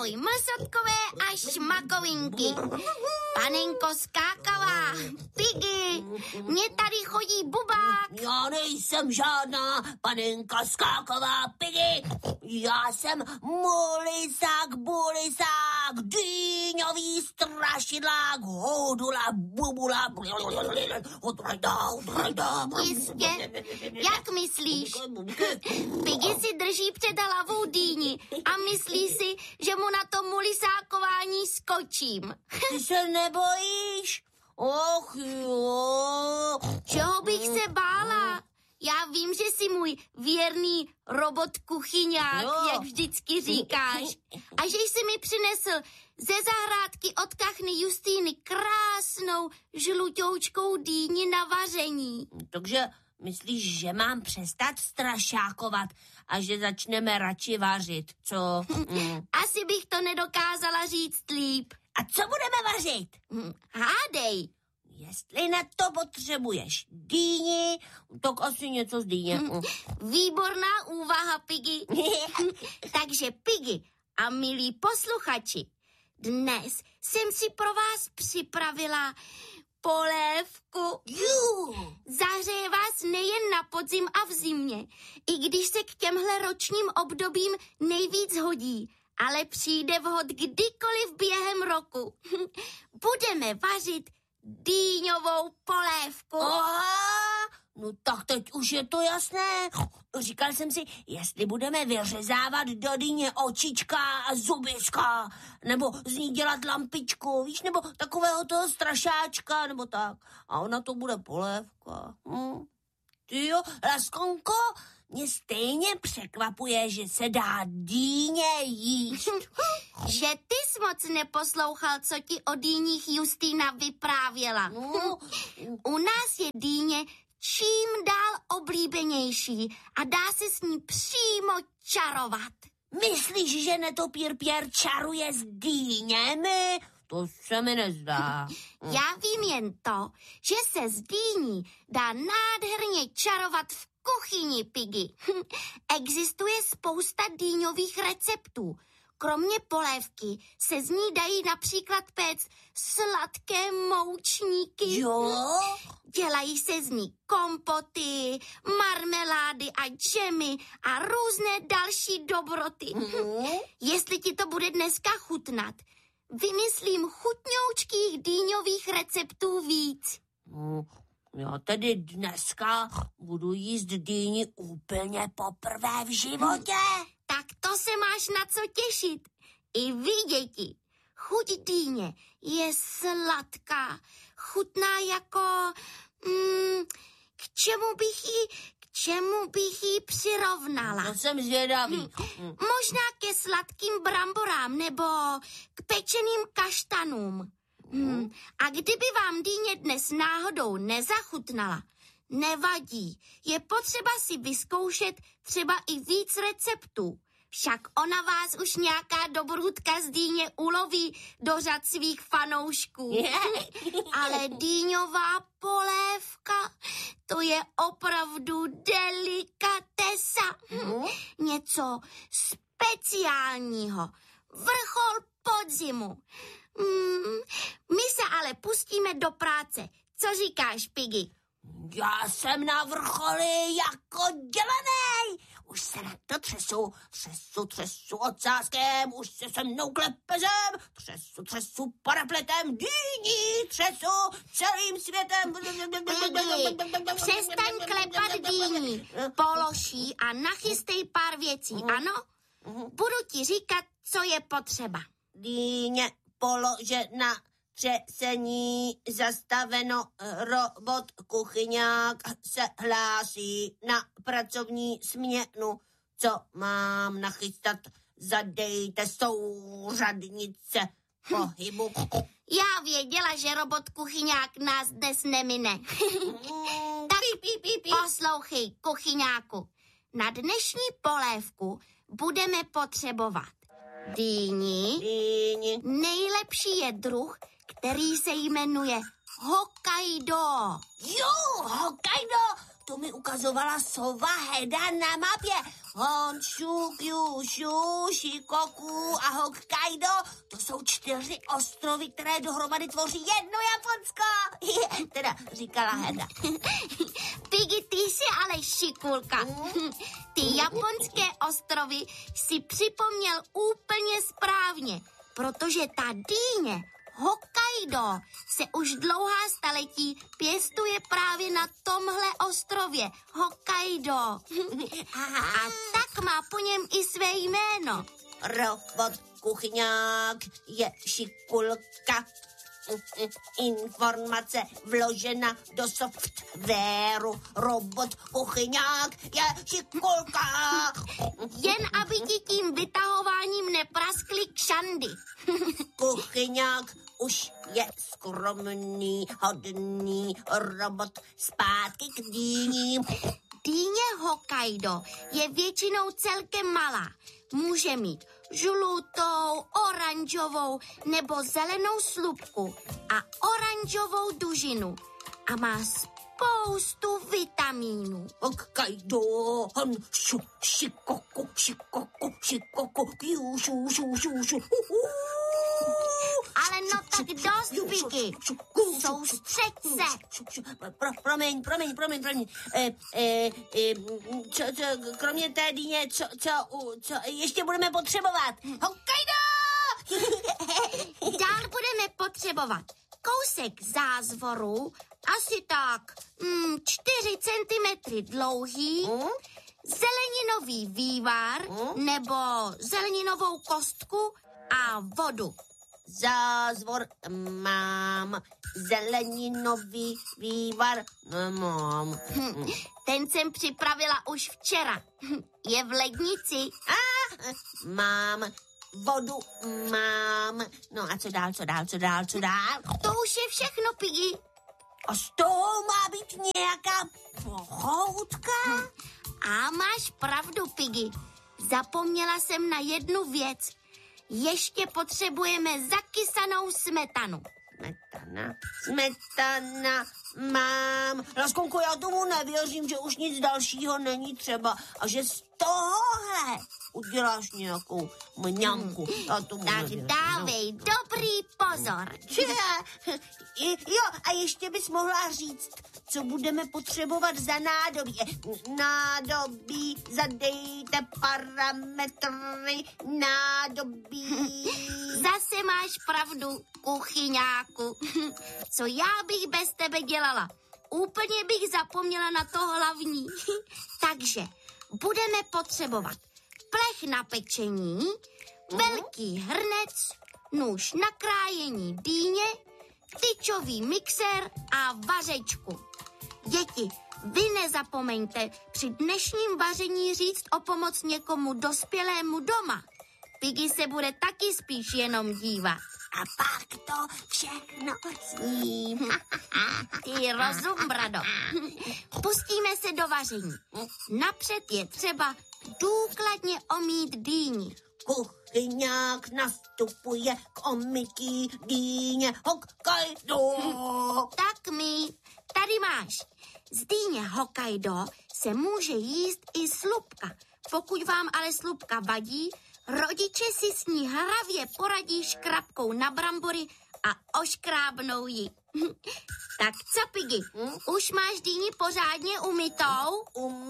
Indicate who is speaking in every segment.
Speaker 1: Ahoj, mlsotkové a šmakovinky. Panenko Skákavá, Piggy, mě tady chodí bubák.
Speaker 2: Já nejsem žádná panenka Skáková, Piggy. Já jsem Bulisák, dýňový strašidlák, hodula, bubula,
Speaker 1: Jistě, jak myslíš? Piggy si drží před hlavou dýni a myslí si, že mu na to mulisákování skočím.
Speaker 2: Ty se nebojíš? Och jo.
Speaker 1: Čeho bych se bála? Já vím, že jsi můj věrný robot kuchyňák, jak vždycky říkáš. A že jsi mi přinesl ze zahrádky od kachny Justýny krásnou žlutoučkou dýni na vaření.
Speaker 2: Takže myslíš, že mám přestat strašákovat a že začneme radši vařit, co?
Speaker 1: Asi bych to nedokázala říct líp.
Speaker 2: A co budeme vařit?
Speaker 1: Hádej.
Speaker 2: Jestli na to potřebuješ dýni, tak asi něco z dýně.
Speaker 1: Výborná úvaha, Piggy. Takže Piggy a milí posluchači, dnes jsem si pro vás připravila polévku. Zahřeje vás nejen na podzim a v zimě, i když se k těmhle ročním obdobím nejvíc hodí, ale přijde vhod kdykoliv během roku. Budeme vařit dýňovou polévku.
Speaker 2: No tak teď už je to jasné. Říkal jsem si, jestli budeme vyřezávat do dýně očička a zubička, nebo z ní dělat lampičku, víš, nebo takového toho strašáčka, nebo tak. A ona to bude polévka. Ty jo, Laskonko, mě stejně překvapuje, že se dá dýně jíst.
Speaker 1: Že ty jsi moc neposlouchal, co ti o dýních Justýna vyprávěla. U nás je dýně čím dál oblíbenější a dá se s ní přímo čarovat.
Speaker 2: Myslíš, že netopír Pierre čaruje s dýněmi? To se mi nezdá.
Speaker 1: Já vím jen to, že se z dýní dá nádherně čarovat v kuchyni, Piggy. Existuje spousta dýňových receptů. Kromě polévky se z ní dají například péct sladké moučníky.
Speaker 2: Jo?
Speaker 1: Dělají se z ní kompoty, marmelády a džemy a různé další dobroty. Jestli ti to bude dneska chutnat, vymyslím chutňoučkých dýňových receptů víc.
Speaker 2: Já tedy dneska budu jíst dýni úplně poprvé v životě.
Speaker 1: Tak to se máš na co těšit. I vy, děti. Chuť dýně je sladká. Chutná jako... K čemu bych jí přirovnala?
Speaker 2: To jsem zvědavý.
Speaker 1: Možná ke sladkým bramborám nebo k pečeným kaštanům. A kdyby vám dýně dnes náhodou nezachutnala, nevadí. Je potřeba si vyzkoušet třeba i víc receptů. Však ona vás už nějaká dobrůdka z dýně uloví do řad svých fanoušků. Ale dýňová polévka, to je opravdu delikatesa. Něco speciálního. Vrchol podzimu. My se ale pustíme do práce. Co říkáš, Piggy?
Speaker 2: Já jsem na vrcholi jako dělanej. Už se na to třesu ocáskem, už se se mnou klepe zem, třesu parapletem dýní, třesu celým světem.
Speaker 1: Přestaň klepat dýní, položí a nachystej pár věcí, ano? Budu ti říkat, co je potřeba.
Speaker 2: Dýně položena, třesení zastaveno, robot kuchyňák se hlásí na pracovní směnu. Co mám nachystat? Zadejte souřadnice pohybu.
Speaker 1: Já věděla, že robot kuchyňák nás dnes nemine. Tak poslouchej, kuchyňáku. Na dnešní polévku budeme potřebovat dýni. Nejlepší je druh, který se jmenuje Hokkaido.
Speaker 2: Jo, Hokkaido, to mi ukazovala sova Heda na mapě. Honshu, Kyushu, Shikoku a Hokkaido. To jsou 4 ostrovy, které dohromady tvoří jedno Japonsko. Teda říkala Heda.
Speaker 1: Piggy, ty jsi ale šikulka. Ty japonské ostrovy si připomněl úplně správně, protože ta dýně Hokkaido se už dlouhá staletí pěstuje právě na tomhle ostrově Hokkaido. A tak má po něm i své jméno.
Speaker 2: Robot kuchyňák je šikulka. Informace vložena do softwaru. Robot kuchyňák je šikulka.
Speaker 1: Jen aby ti tím vytahováním nepraskly kšandy.
Speaker 2: Kuchyňák už je skromný, hodný robot. Zpátky k dýni.
Speaker 1: Dýně Hokkaido je většinou celkem malá. Může mít žlutou, oranžovou nebo zelenou slupku a oranžovou dužinu. A má spoustu vitamínů.
Speaker 2: Hokkaido, Honshu, Shikoku, Shikoku, Shikoku, Kyushu, Shu, Shu, Shu.
Speaker 1: Ale no tak dost, Piggy. Soustřeď se.
Speaker 2: Promiň. Kromě té dýně, co ještě budeme potřebovat? Hokkaido!
Speaker 1: Dál budeme potřebovat kousek zázvoru, asi tak 4 centimetry dlouhý, zeleninový vývar nebo zeleninovou kostku a vodu.
Speaker 2: Zázvor mám, zeleninový vývar nemám.
Speaker 1: Ten jsem připravila už včera. Je v lednici.
Speaker 2: Mám, vodu mám. No a co dál?
Speaker 1: To už je všechno, Piggy.
Speaker 2: A z toho má být nějaká pochoutka?
Speaker 1: A máš pravdu, Piggy. Zapomněla jsem na jednu věc. Ještě potřebujeme zakysanou smetanu.
Speaker 2: Smetana mám. Laskonko, já tomu nevěřím, že už nic dalšího není třeba a že z tohohle uděláš nějakou mňamku.
Speaker 1: Tak dávej dobrý pozor.
Speaker 2: Jo, a ještě bys mohla říct, co budeme potřebovat za nádobí. Nádobí, zadejte parametry nádobí.
Speaker 1: Zase máš pravdu, kuchyňáku. Co já bych bez tebe dělala? Úplně bych zapomněla na to hlavní. Takže budeme potřebovat plech na pečení, velký hrnec, nůž na krájení dýně, tyčový mixér a vařečku. Děti, vy nezapomeňte při dnešním vaření říct o pomoc někomu dospělému doma. Piggy se bude taky spíš jenom dívat.
Speaker 2: A pak to všechno sním.
Speaker 1: Ty rozum, Brado. Pustíme se do vaření. Napřed je třeba důkladně omýt dýni.
Speaker 2: Kuchyňák nastupuje k omytí dýně Hokkaido.
Speaker 1: Tak tady máš. Z dýně Hokkaido se může jíst i slupka. Pokud vám ale slupka vadí, rodiče si s ní hravě poradí škrabkou na brambory a oškrábnou ji. Tak co, Piggy? Už máš dýni pořádně umytou?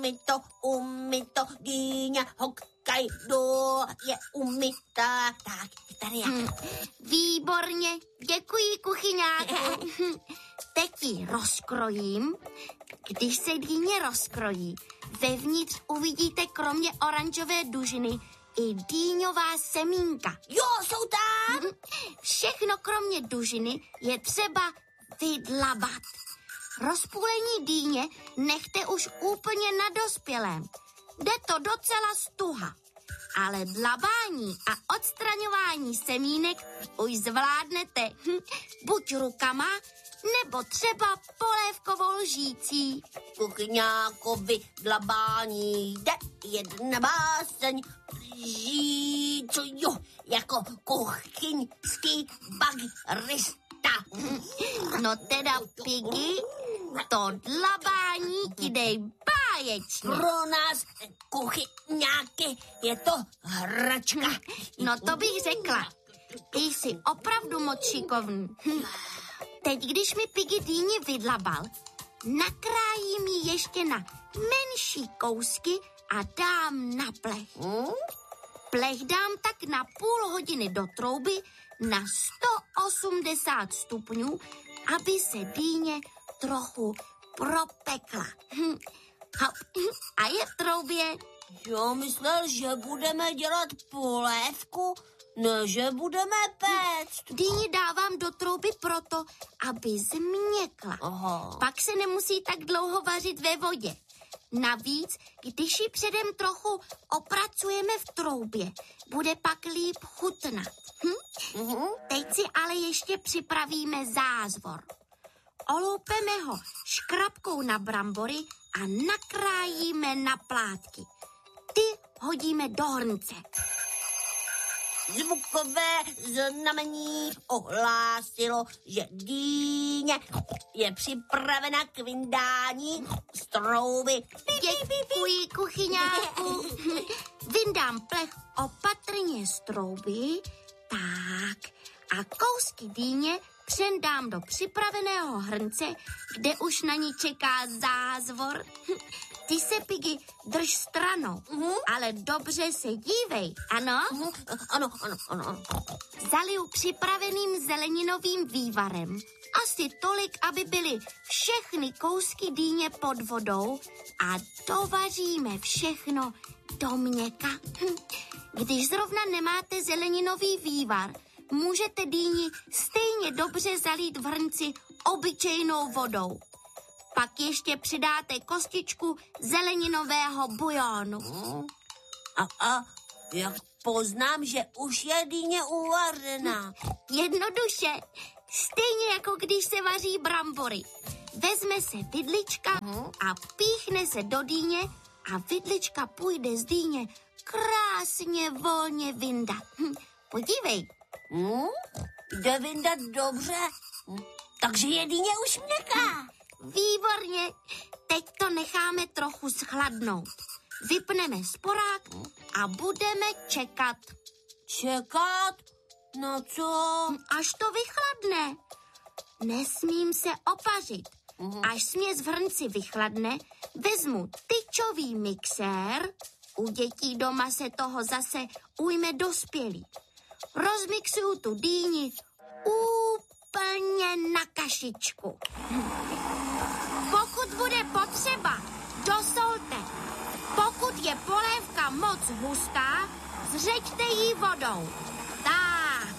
Speaker 2: Umyto, dýně Hokkaido je umytá. Tak, tady je.
Speaker 1: Výborně, děkuji, kuchyňáku. Teď ji rozkrojím. Když se dýně rozkrojí, vevnitř uvidíte kromě oranžové dužiny i dýňová semínka.
Speaker 2: Jo, jsou tam!
Speaker 1: Všechno kromě dužiny je třeba vydlabat. Rozpůlení dýně nechte už úplně na dospělém. Jde to docela stuha, ale dlabání a odstraňování semínek už zvládnete buď rukama, nebo třeba polévkovou lžící.
Speaker 2: Kuchyňákovi dlabání jde jedna báseň. Co jo, jako kuchyňský bagrista.
Speaker 1: No teda, Piggy, to dlabání ti dej báječně.
Speaker 2: Pro nás kuchyňáky zázračka.
Speaker 1: No to bych řekla. Ty jsi opravdu moc šikovný. Teď, když mi Piggy dýni vydlabal, nakrájím ji ještě na menší kousky a dám na plech. Plech dám tak na půl hodiny do trouby na 180 stupňů, aby se dýně trochu propekla. A je v troubě.
Speaker 2: Jo, myslel, že budeme dělat polévku, ne, že budeme péct.
Speaker 1: Dýni dávám do trouby proto, aby změkla.
Speaker 2: Aha.
Speaker 1: Pak se nemusí tak dlouho vařit ve vodě. Navíc, když ji předem trochu opracujeme v troubě, bude pak líp chutnat. Teď si ale ještě připravíme zázvor. Oloupeme ho škrabkou na brambory a nakrájíme na plátky. Ty hodíme do hrnce.
Speaker 2: Zvukové znamení ohlásilo, že dýně je připravena k vyndání z trouby.
Speaker 1: Děkuji, kuchyňáku. Vyndám plech opatrně z trouby. Tak. A kousky dýně přendám do připraveného hrnce, kde už na ní čeká zázvor. Ty se, Piggy, drž stranou, ale dobře se dívej, ano?
Speaker 2: Ano.
Speaker 1: Zaliju připraveným zeleninovým vývarem. Asi tolik, aby byly všechny kousky dýně pod vodou a dovaříme všechno do měka. Když zrovna nemáte zeleninový vývar, můžete dýni stejně dobře zalít v hrnci obyčejnou vodou. Pak ještě přidáte kostičku zeleninového bujonu.
Speaker 2: A jak poznám, že už je dýně uvařená?
Speaker 1: Jednoduše, stejně jako když se vaří brambory. Vezme se vidlička a píchne se do dýně a vidlička půjde z dýně krásně volně vyndat. Podívej.
Speaker 2: Jde vyndat dobře, takže je dýně už měkká.
Speaker 1: Výborně, teď to necháme trochu schladnout. Vypneme sporák a budeme čekat.
Speaker 2: Čekat? Na co?
Speaker 1: Až to vychladne. Nesmím se opařit. Až směs v hrnci vychladne, vezmu tyčový mixér. U dětí doma se toho zase ujme dospělý. Rozmixuju tu dýni úplně na kašičku. Pokud bude potřeba, dosolte. Pokud je polévka moc hustá, zřeďte ji vodou. Tak.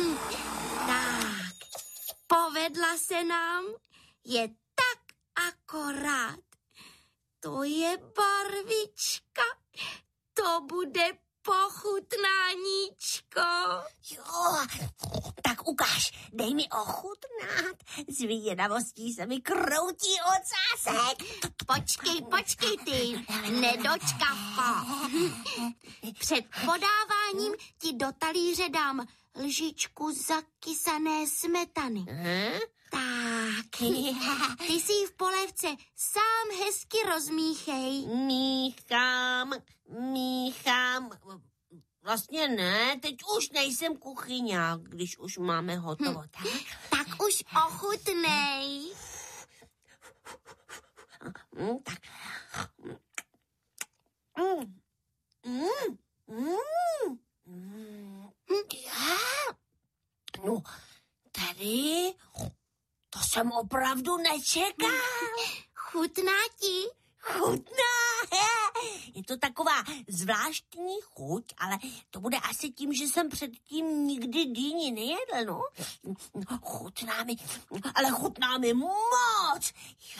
Speaker 1: Povedla se nám, je tak akorát. To je barvička, to bude pochutnáníčko.
Speaker 2: Jo, tak ukáž, dej mi ochutnat. Zvědavostí se mi kroutí ocásek.
Speaker 1: Počkej ty, nedočkavko. Před podáváním ti do talíře dám lžičku zakysané smetany. Tak, ty si ji v polévce sám hezky rozmíchej.
Speaker 2: Míchám. Vlastně ne, teď už nejsem kuchyňák, když už máme hotovo, tak?
Speaker 1: Tak už ochutnej.
Speaker 2: Tak. No, tady to jsem opravdu nečekal.
Speaker 1: Chutná ti?
Speaker 2: Chutná. Je to taková zvláštní chuť, ale to bude asi tím, že jsem předtím nikdy dýni nejedl, no. Chutná mi moc.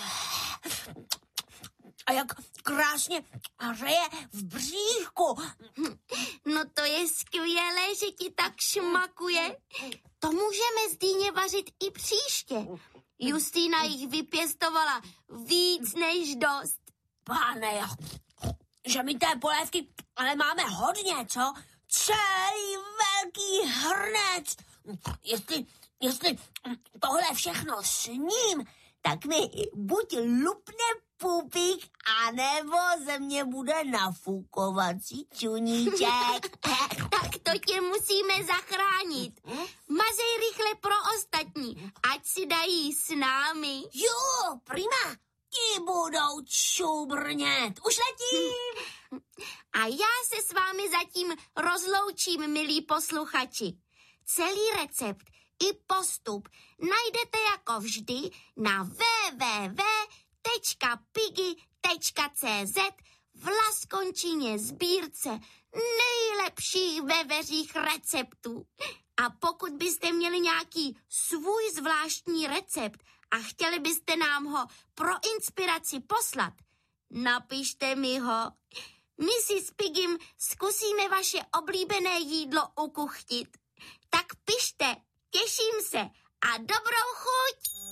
Speaker 2: A jak krásně hřeje v bříšku.
Speaker 1: No to je skvělé, že ti tak šmakuje. To můžeme z dýně vařit i příště. Justýna jich vypěstovala víc než dost.
Speaker 2: Pane, že my té polévky ale máme hodně, co? Celý velký hrnec. Jestli tohle všechno sním, tak mi buď lupne pupík, anebo ze mě bude nafukovací čuníček.
Speaker 1: Tak to tě musíme zachránit. Mazej rychle pro ostatní, ať si dají s námi.
Speaker 2: Jo, prima, ti budou čubrnět. Už letím.
Speaker 1: A já se s vámi zatím rozloučím, milí posluchači. Celý recept i postup najdete jako vždy na www.piggy.cz v Laskončině sbírce nejlepších veveřích receptů. A pokud byste měli nějaký svůj zvláštní recept a chtěli byste nám ho pro inspiraci poslat, napište mi ho. My si s Piggym zkusíme vaše oblíbené jídlo ukuchtit. Tak pište, těším se a dobrou chuť!